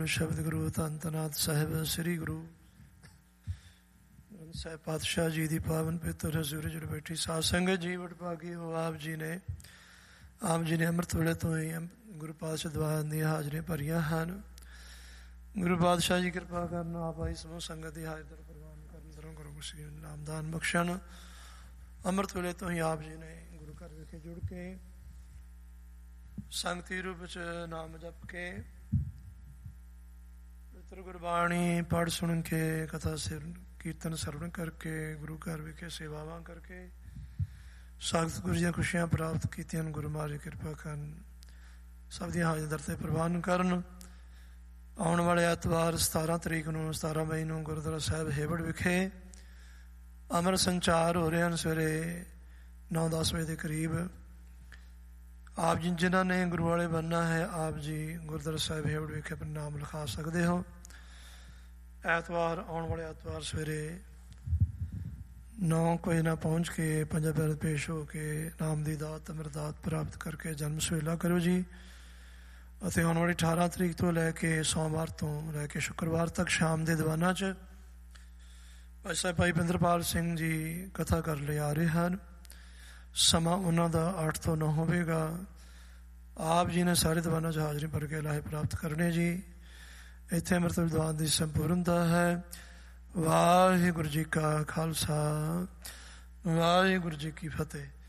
ਸ਼ਬਦ ਗੁਰੂ ਧੰਨ ਧੰਨਾਥ ਸਾਹਿਬ ਸ੍ਰੀ ਗੁਰੂ ਗ੍ਰੰਥ ਸਾਹਿਬ ਪਾਤਸ਼ਾਹ ਜੀ ਦੀ ਪਾਵਨ ਪਵਿੱਤਰ ਹਜ਼ੂਰੀ ਜੁੜ ਬੈਠੀ ਸਾਧ ਸੰਗਤ ਜੀ ਵਡਭਾਗੀ ਹੋ। ਆਪ ਜੀ ਨੇ ਅੰਮ੍ਰਿਤ ਵੇਲੇ ਤੋਂ ਹੀ ਗੁਰੂ ਪਾਤਸ਼ਾਹ ਦੁਆਰ ਦੀਆਂ ਹਾਜ਼ਰੀਆਂ ਭਰੀਆਂ ਹਨ। ਗੁਰੂ ਪਾਤਸ਼ਾਹ ਜੀ ਕਿਰਪਾ ਕਰਨ, ਆਪ ਆਈ ਸਮੂਹ ਸੰਗਤ ਦੀ ਹਾਜ਼ਰ ਪ੍ਰਵਾਨ ਕਰਨ, ਦਰੋਂ ਗੁਰੂ ਗੁਰੂ ਨਾਮਦਾਨ ਬਖਸ਼ਣ। ਅੰਮ੍ਰਿਤ ਵੇਲੇ ਤੋਂ ਹੀ ਆਪ ਜੀ ਨੇ ਗੁਰੂ ਘਰ ਵਿਖੇ ਜੁੜ ਕੇ ਸੰਗਤੀ ਰੂਪ ਵਿੱਚ ਨਾਮ ਜਪ ਕੇ ਪਵਿੱਤਰ ਗੁਰਬਾਣੀ ਪੜ੍ਹ ਸੁਣ ਕੇ ਕਥਾ ਕੀਰਤਨ ਸਰਵਣ ਕਰਕੇ ਗੁਰੂ ਘਰ ਵਿਖੇ ਸੇਵਾਵਾਂ ਕਰਕੇ ਸਖਤ ਗੁਰੂ ਦੀਆਂ ਖੁਸ਼ੀਆਂ ਪ੍ਰਾਪਤ ਕੀਤੀਆਂ। ਗੁਰੂ ਮਹਾਰਾਜ ਕਿਰਪਾ ਕਰਨ, ਸਭ ਦੀਆਂ ਹਾਜ਼ਰ ਤੇ ਪ੍ਰਵਾਨ ਕਰਨ। ਆਉਣ ਵਾਲੇ ਐਤਵਾਰ 17 ਤਰੀਕ ਨੂੰ 17 ਮਈ ਨੂੰ ਗੁਰਦੁਆਰਾ ਸਾਹਿਬ ਹੇਵੜ ਵਿਖੇ ਅੰਮ੍ਰਿਤ ਸੰਚਾਰ ਹੋ ਰਹੇ ਹਨ। ਸਵੇਰੇ 9-10 ਵਜੇ ਦੇ ਕਰੀਬ ਆਪ ਜੀ ਜਿਨ੍ਹਾਂ ਨੇ ਗੁਰੂ ਵਾਲੇ ਬਣਨਾ ਹੈ, ਆਪ ਜੀ ਗੁਰਦੁਆਰਾ ਸਾਹਿਬ ਹੇਵੜ ਵਿਖੇ ਆਪਣਾ ਨਾਮ ਲਿਖਾ ਸਕਦੇ ਹੋ। ਐਤਵਾਰ ਆਉਣ ਵਾਲੇ ਐਤਵਾਰ ਸਵੇਰੇ 9 ਵਜੇ ਨਾਲ ਪਹੁੰਚ ਕੇ ਪੰਜਾ ਪਿਆਰੇ ਪੇਸ਼ ਹੋ ਕੇ ਨਾਮ ਦੀ ਦਾਤ ਅੰਮ੍ਰਿਤ ਪ੍ਰਾਪਤ ਕਰਕੇ ਜਨਮ ਸੁਹੇਲਾ ਕਰੋ ਜੀ। ਅਤੇ ਆਉਣ ਵਾਲੀ 18 ਤਰੀਕ ਤੋਂ ਲੈ ਕੇ ਸੋਮਵਾਰ ਤੋਂ ਲੈ ਕੇ ਸ਼ੁੱਕਰਵਾਰ ਤੱਕ ਸ਼ਾਮ ਦੇ ਦੀਵਾਨਾਂ 'ਚ ਭਾਈ ਸਾਹਿਬ ਭਾਈ ਪਿੰਦਰਪਾਲ ਸਿੰਘ ਜੀ ਕਥਾ ਕਰਨ ਲਈ ਆ ਰਹੇ ਹਨ। ਸਮਾਂ ਉਹਨਾਂ ਦਾ 8 ਤੋਂ 9 ਹੋਵੇਗਾ। ਆਪ ਜੀ ਨੇ ਸਾਰੇ ਦੀਵਾਨਾਂ 'ਚ ਹਾਜ਼ਰੀ ਭਰ ਕੇ ਲਾਹੇ ਪ੍ਰਾਪਤ ਕਰਨੇ ਜੀ। ਇੱਥੇ ਅੰਮ੍ਰਿਤ ਵਿਦਵਾਨ ਦੀ ਸੰਪੂਰਨਤਾ ਹੈ। ਵਾਹਿਗੁਰੂ ਜੀ ਕਾ ਖਾਲਸਾ, ਵਾਹਿਗੁਰੂ ਜੀ ਕੀ ਫਤਿਹ।